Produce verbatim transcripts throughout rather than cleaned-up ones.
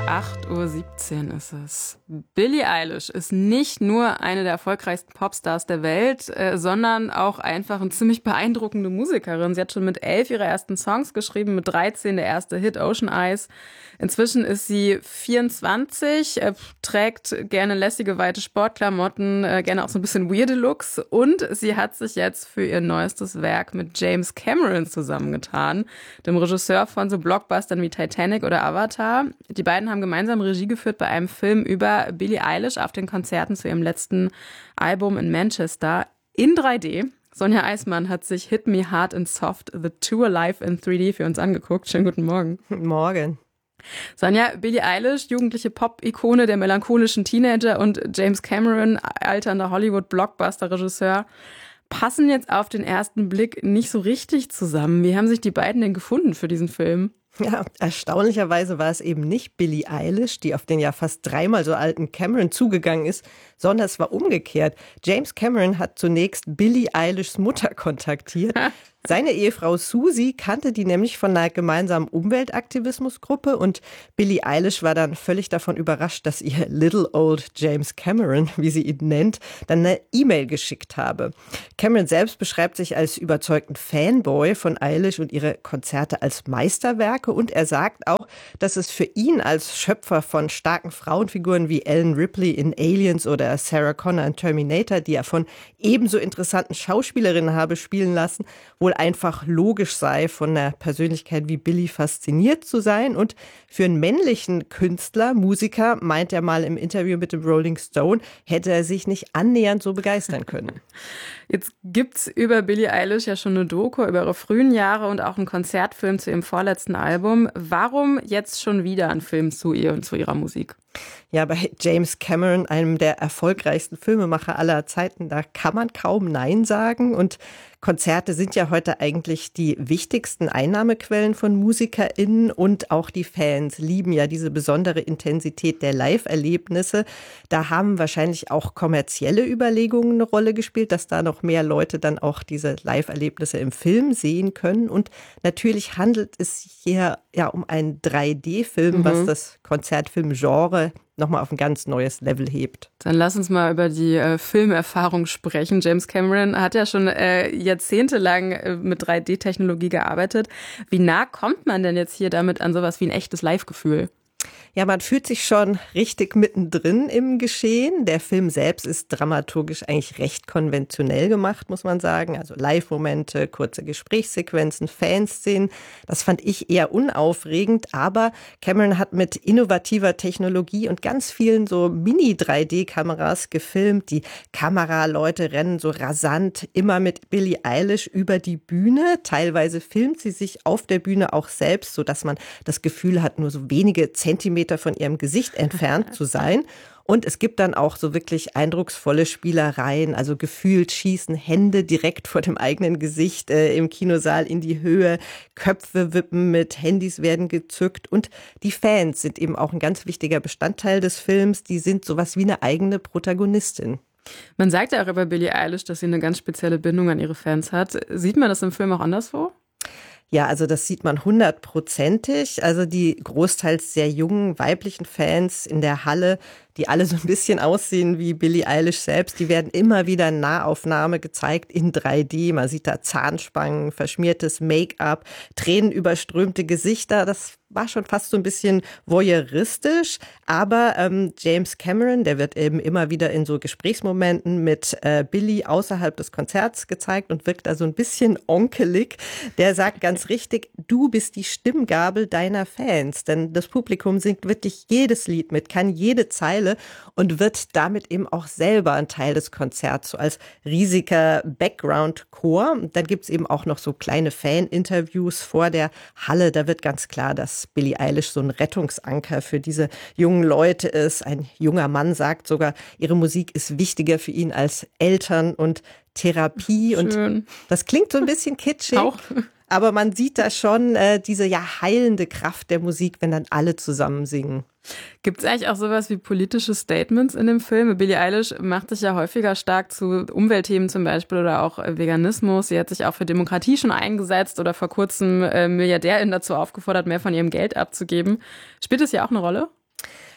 acht Uhr siebzehn ist es. Billie Eilish ist nicht nur eine der erfolgreichsten Popstars der Welt, äh, sondern auch einfach eine ziemlich beeindruckende Musikerin. Sie hat schon mit elf ihre ersten Songs geschrieben, mit dreizehn der erste Hit Ocean Eyes. Inzwischen ist sie vierundzwanzig, äh, trägt gerne lässige, weite Sportklamotten, äh, gerne auch so ein bisschen weirde Looks. Und sie hat sich jetzt für ihr neuestes Werk mit James Cameron zusammengetan, dem Regisseur von so Blockbustern wie Titanic oder Avatar. Die beiden haben gemeinsam Regie geführt bei einem Film über Billie Eilish auf den Konzerten zu ihrem letzten Album in Manchester in drei D. Sonja Eismann hat sich Hit Me Hard and Soft, The Tour live in drei D für uns angeguckt. Schönen guten Morgen. Guten Morgen. Sonja, Billie Eilish, jugendliche Pop-Ikone der melancholischen Teenager, und James Cameron, alternder Hollywood-Blockbuster-Regisseur, passen jetzt auf den ersten Blick nicht so richtig zusammen. Wie haben sich die beiden denn gefunden für diesen Film? Ja, erstaunlicherweise war es eben nicht Billie Eilish, die auf den ja fast dreimal so alten Cameron zugegangen ist, sondern es war umgekehrt. James Cameron hat zunächst Billie Eilishs Mutter kontaktiert. Seine Ehefrau Susie kannte die nämlich von einer gemeinsamen Umweltaktivismusgruppe, und Billie Eilish war dann völlig davon überrascht, dass ihr Little Old James Cameron, wie sie ihn nennt, dann eine E-Mail geschickt habe. Cameron selbst beschreibt sich als überzeugten Fanboy von Eilish und ihre Konzerte als Meisterwerke, und er sagt auch, dass es für ihn als Schöpfer von starken Frauenfiguren wie Ellen Ripley in Aliens oder Sarah Connor in Terminator, die er von ebenso interessanten Schauspielerinnen habe spielen lassen, wohl einfach logisch sei, von einer Persönlichkeit wie Billie fasziniert zu sein. Und für einen männlichen Künstler, Musiker, meint er mal im Interview mit dem Rolling Stone, hätte er sich nicht annähernd so begeistern können. Jetzt gibt's über Billie Eilish ja schon eine Doku über ihre frühen Jahre und auch einen Konzertfilm zu ihrem vorletzten Album. Warum jetzt schon wieder ein Film zu ihr und zu ihrer Musik? Ja, bei James Cameron, einem der erfolgreichsten Filmemacher aller Zeiten, da kann man kaum Nein sagen. Und Konzerte sind ja heute eigentlich die wichtigsten Einnahmequellen von MusikerInnen, und auch die Fans lieben ja diese besondere Intensität der Live-Erlebnisse. Da haben wahrscheinlich auch kommerzielle Überlegungen eine Rolle gespielt, dass da noch mehr Leute dann auch diese Live-Erlebnisse im Film sehen können. Und natürlich handelt es sich hier ja um einen drei D-Film, mhm. was das Konzertfilm-Genre nochmal auf ein ganz neues Level hebt. Dann lass uns mal über die äh, Filmerfahrung sprechen. James Cameron hat ja schon äh, jahrzehntelang äh, mit drei D-Technologie gearbeitet. Wie nah kommt man denn jetzt hier damit an sowas wie ein echtes Live-Gefühl? Ja, man fühlt sich schon richtig mittendrin im Geschehen. Der Film selbst ist dramaturgisch eigentlich recht konventionell gemacht, muss man sagen. Also Live-Momente, kurze Gesprächssequenzen, Fanszenen. Das fand ich eher unaufregend. Aber Cameron hat mit innovativer Technologie und ganz vielen so Mini-drei D-Kameras gefilmt. Die Kameraleute rennen so rasant immer mit Billie Eilish über die Bühne. Teilweise filmt sie sich auf der Bühne auch selbst, sodass man das Gefühl hat, nur so wenige Zentimeter von ihrem Gesicht entfernt zu sein. Und es gibt dann auch so wirklich eindrucksvolle Spielereien, also gefühlt schießen Hände direkt vor dem eigenen Gesicht äh, im Kinosaal in die Höhe, Köpfe wippen mit, Handys werden gezückt, und die Fans sind eben auch ein ganz wichtiger Bestandteil des Films. Die sind sowas wie eine eigene Protagonistin. Man sagt ja auch über Billie Eilish, dass sie eine ganz spezielle Bindung an ihre Fans hat. Sieht man das im Film auch anderswo? Ja, also das sieht man hundertprozentig. Also die großteils sehr jungen weiblichen Fans in der Halle, die alle so ein bisschen aussehen wie Billie Eilish selbst, die werden immer wieder in Nahaufnahme gezeigt in drei D. Man sieht da Zahnspangen, verschmiertes Make-up, tränenüberströmte Gesichter. Das war schon fast so ein bisschen voyeuristisch. Aber ähm, James Cameron, der wird eben immer wieder in so Gesprächsmomenten mit äh, Billie außerhalb des Konzerts gezeigt und wirkt da so ein bisschen onkelig. Der sagt ganz richtig, du bist die Stimmgabel deiner Fans. Denn das Publikum singt wirklich jedes Lied mit, kann jede Zeile und wird damit eben auch selber ein Teil des Konzerts, so als riesiger Background-Chor. Dann gibt's eben auch noch so kleine Fan-Interviews vor der Halle. Da wird ganz klar, dass Billie Eilish so ein Rettungsanker für diese jungen Leute ist. Ein junger Mann sagt sogar, ihre Musik ist wichtiger für ihn als Eltern und Therapie. Schön. Und das klingt so ein bisschen kitschig. Auch. Aber man sieht da schon äh, diese ja heilende Kraft der Musik, wenn dann alle zusammen singen. Gibt es eigentlich auch sowas wie politische Statements in dem Film? Billie Eilish macht sich ja häufiger stark zu Umweltthemen zum Beispiel oder auch Veganismus. Sie hat sich auch für Demokratie schon eingesetzt oder vor kurzem äh, MilliardärInnen dazu aufgefordert, mehr von ihrem Geld abzugeben. Spielt das ja auch eine Rolle?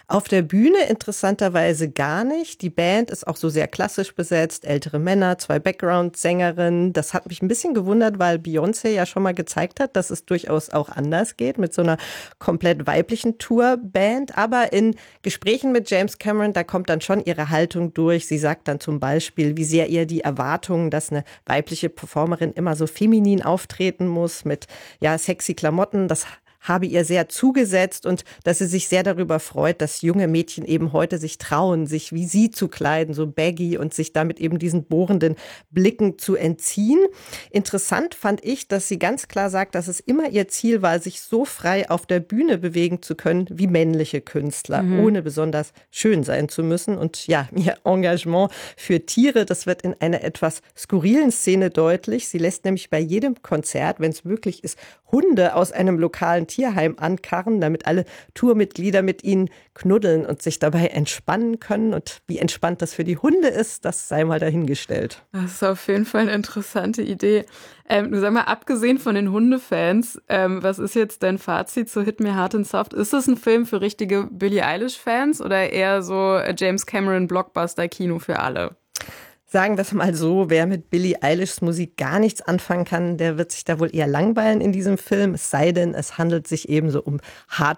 Auf der Bühne interessanterweise gar nicht. Die Band ist auch so sehr klassisch besetzt, ältere Männer, zwei Background-Sängerinnen. Das hat mich ein bisschen gewundert, weil Beyoncé ja schon mal gezeigt hat, dass es durchaus auch anders geht mit so einer komplett weiblichen Tourband. Aber in Gesprächen mit James Cameron, da kommt dann schon ihre Haltung durch. Sie sagt dann zum Beispiel, wie sehr ihr die Erwartungen, dass eine weibliche Performerin immer so feminin auftreten muss mit ja sexy Klamotten, das habe ihr sehr zugesetzt und dass sie sich sehr darüber freut, dass junge Mädchen eben heute sich trauen, sich wie sie zu kleiden, so baggy und sich damit eben diesen bohrenden Blicken zu entziehen. Interessant fand ich, dass sie ganz klar sagt, dass es immer ihr Ziel war, sich so frei auf der Bühne bewegen zu können wie männliche Künstler, mhm. ohne besonders schön sein zu müssen. Und ja, ihr Engagement für Tiere, das wird in einer etwas skurrilen Szene deutlich. Sie lässt nämlich bei jedem Konzert, wenn es möglich ist, Hunde aus einem lokalen Tierheim ankarren, damit alle Tourmitglieder mit ihnen knuddeln und sich dabei entspannen können. Und wie entspannt das für die Hunde ist, das sei mal dahingestellt. Das ist auf jeden Fall eine interessante Idee. Ähm, du sag mal, abgesehen von den Hundefans, ähm, was ist jetzt dein Fazit zu Hit Me Hard and Soft? Ist das ein Film für richtige Billie Eilish-Fans oder eher so James Cameron Blockbuster-Kino für alle? Sagen wir es mal so, wer mit Billie Eilishs Musik gar nichts anfangen kann, der wird sich da wohl eher langweilen in diesem Film. Es sei denn, es handelt sich eben so um Hardcore